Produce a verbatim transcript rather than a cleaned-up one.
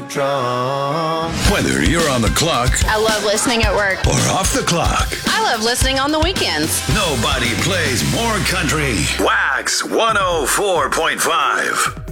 strong. Whether you're on the clock I love listening at work. or off the clock, I love listening on the weekends. nobody plays more country. Wax one oh four point five.